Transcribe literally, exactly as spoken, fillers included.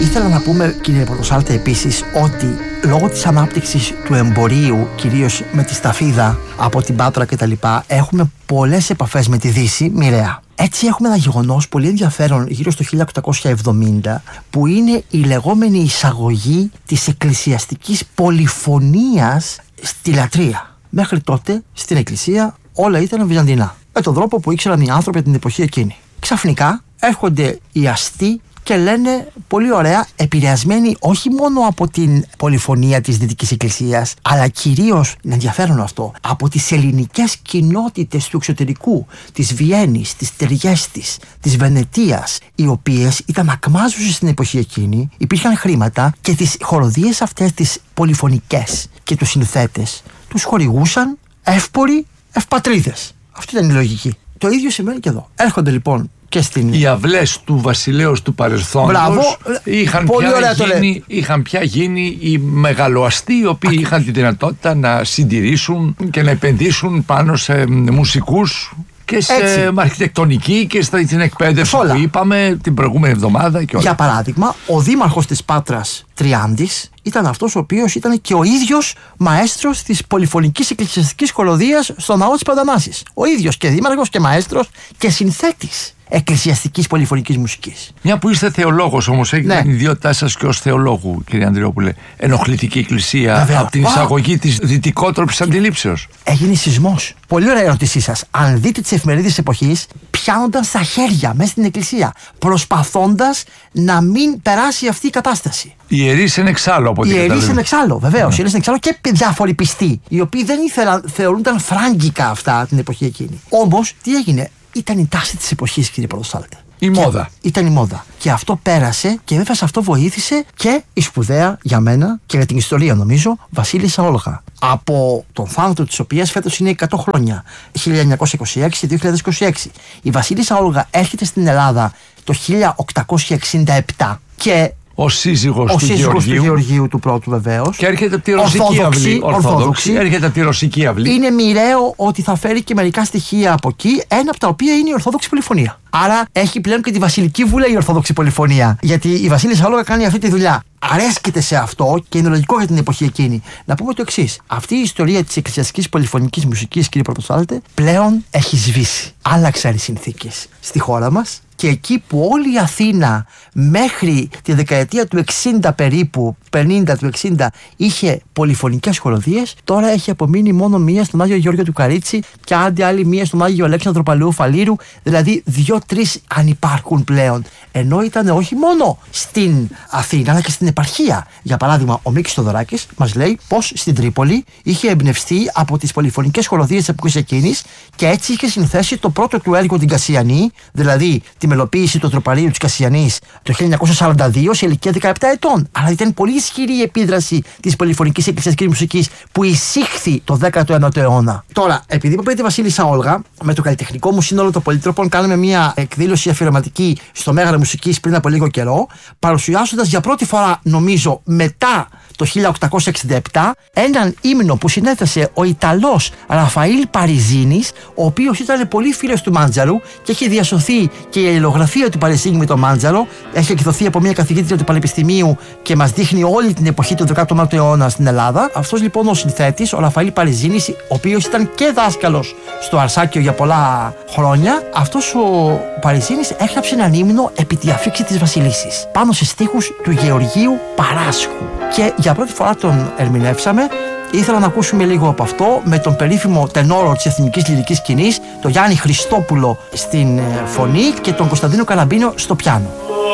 Ήθελα να πούμε, κύριε Πρωτοσάλτε, επίσης ότι λόγω της ανάπτυξης του εμπορίου, κυρίως με τη σταφίδα από την Πάτρα κτλ., έχουμε πολλές επαφές με τη Δύση, μοιραία. Έτσι έχουμε ένα γεγονός πολύ ενδιαφέρον γύρω στο χίλια οκτακόσια εβδομήντα, που είναι η λεγόμενη εισαγωγή της εκκλησιαστικής πολυφωνίας στη λατρεία. Μέχρι τότε στην εκκλησία όλα ήταν βυζαντινά, με τον τρόπο που ήξεραν οι άνθρωποι την εποχή εκείνη. Ξαφνικά έρχονται οι αστεί και λένε πολύ ωραία, επηρεασμένοι όχι μόνο από την πολυφωνία της Δυτικής Εκκλησίας, αλλά κυρίως, είναι ενδιαφέρον αυτό, από τις ελληνικές κοινότητες του εξωτερικού, της Βιέννης, της Τριέστης, της Βενετίας, οι οποίες ήταν ακμάζουσες στην εποχή εκείνη, υπήρχαν χρήματα και τις χοροδίες αυτές τις πολυφωνικές και τους συνθέτες τους χορηγούσαν εύποροι ευπατρίδες. Αυτή ήταν η λογική. Το ίδιο σημαίνει και εδώ. Έρχονται λοιπόν και στην... Οι αυλές του βασιλέως του παρελθόντος. Μπράβο, είχαν, πια γίνει, είχαν πια γίνει οι μεγαλοαστοί, οι οποίοι είχαν τη δυνατότητα να συντηρήσουν και να επενδύσουν πάνω σε μουσικούς και σε έτσι, αρχιτεκτονική και στην εκπαίδευση που είπαμε την προηγούμενη εβδομάδα και όλα. Για παράδειγμα, ο δήμαρχος της Πάτρας, Τριάντης, ήταν αυτός ο οποίος ήταν και ο ίδιος μαέστρος της πολυφωνικής εκκλησιαστικής χοροδίας στο ναό της Παντανάσης. Ο ίδιος και δήμαρχος και μαέστρος και συνθέτης εκκλησιαστικής πολυφωνικής μουσικής. Μια που είστε θεολόγος όμως, έχετε ναι. την ιδιότητά σας και ως θεολόγου, κύριε Ανδριόπουλε, ενοχλητική εκκλησία. Βέβαια. Από την εισαγωγή wow. της δυτικότροπης αντιλήψεως. Έγινε σεισμός. Πολύ ωραία ερώτησή σας. Αν δείτε τις εφημερίδες της εποχής, πιάνονταν στα χέρια μέσα στην εκκλησία, προσπαθώντας να μην περάσει αυτή η κατάσταση. Οι ιερείς είναι εξάλλου από ό,τι καταλαβαίνω. Οι ιερείς είναι εξάλλου, βεβαίως. Οι ιερείς είναι εξάλλου και διάφοροι πιστοί, οι οποίοι δεν ήθελαν, θεωρούνταν φράγκικα αυτά την εποχή εκείνη. Όμως, τι έγινε? Ήταν η τάση της εποχής, κύριε Πρωτοσάλτε. Η και μόδα. Ήταν η μόδα. Και αυτό πέρασε και βέβαια σε αυτό βοήθησε και η σπουδαία για μένα και για την ιστορία νομίζω Βασίλισσα Όλγα. Από τον θάνατο της οποίας φέτος είναι εκατό χρόνια, χίλια εννιακόσια είκοσι έξι με δύο χιλιάδες είκοσι έξι. Η Βασίλισσα Όλγα έρχεται στην Ελλάδα το χίλια οκτακόσια εξήντα επτά και ο σύζυγος, ο του, σύζυγος Γεωργίου. του Γεωργίου του πρώτου βεβαίως. Και έρχεται από τη ρωσική Ορθόδοξη, αυλή. Ορθόδοξη. Έρχεται από τη ρωσική αυλή. Είναι μοιραίο ότι θα φέρει και μερικά στοιχεία από εκεί, ένα από τα οποία είναι η Ορθόδοξη Πολυφωνία. Άρα έχει πλέον και τη Βασιλική Βούλα η Ορθόδοξη Πολυφωνία. Γιατί η Βασίλισσα Όλγα κάνει αυτή τη δουλειά. Αρέσκεται σε αυτό και είναι λογικό για την εποχή εκείνη. Να πούμε το εξής. Αυτή η ιστορία της εκκλησιαστικής πολυφωνικής μουσικής, κύριε Πρωτοσάλτε, πλέον έχει σβήσει. Άλλαξαν οι συνθήκες στη χώρα μας. Και εκεί που όλη η Αθήνα μέχρι τη δεκαετία του εξήντα περίπου, πενήντα του εξήντα, είχε πολυφωνικές χοροδίες, τώρα έχει απομείνει μόνο μία στον Άγιο Γεώργιο του Καρίτσι και άντε άλλη μία στον Άγιο Αλέξανδρο Παλαιού Φαλήρου, δηλαδή δύο-τρεις αν υπάρχουν πλέον. Ενώ ήταν όχι μόνο στην Αθήνα αλλά και στην επαρχία. Για παράδειγμα, ο Μίκης Θοδωράκης μας λέει πως στην Τρίπολη είχε εμπνευστεί από τις πολυφωνικές χοροδίες της εποχής εκείνης και έτσι είχε συνθέσει το πρώτο του έργο, την Κασιανή, δηλαδή τη μελοποίηση του Τροπαρίου της Κασιανής το χίλια εννιακόσια σαράντα δύο σε ηλικία δεκαεπτά ετών. Αλλά ήταν πολύ ισχυρή η επίδραση της πολυφωνικής εκκλησιαστικής μουσικής που εισήχθη το δέκατο ένατο αιώνα. Τώρα, επειδή είπαμε τη Βασίλισσα Όλγα, με το καλλιτεχνικό μου σύνολο των Πολυτρόπων κάναμε μια εκδήλωση αφιερωματική στο Μέγαρο Μουσικής πριν από λίγο καιρό, παρουσιάζοντας για πρώτη φορά, νομίζω, μετά το χίλια οκτακόσια εξήντα επτά, έναν ύμνο που συνέθεσε ο Ιταλός Ραφαήλ Παριζίνης, ο οποίος ήταν πολύ φίλος του Μάντζαρου και έχει διασωθεί και η αλληλογραφία του Παριζίνη με τον Μάντζαρο. Έχει εκδοθεί από μια καθηγήτρια του Πανεπιστημίου και μας δείχνει όλη την εποχή του δέκατου ένατου αιώνα στην Ελλάδα. Αυτός λοιπόν ο συνθέτης, ο Ραφαήλ Παριζίνης, ο οποίος ήταν και δάσκαλος στο Αρσάκιο για πολλά χρόνια, αυτός ο Παριζίνης έγραψε έναν ύμνο επί τη αφήξη της Βασιλίσσης, πάνω σε στίχους του Γεωργίου Παράσχου. Και για πρώτη φορά τον ερμηνεύσαμε. Ήθελα να ακούσουμε λίγο από αυτό με τον περίφημο τενόρο της εθνικής λυρικής σκηνής, τον Γιάννη Χριστόπουλο στην φωνή και τον Κωνσταντίνο Καλαμπίνο στο πιάνο.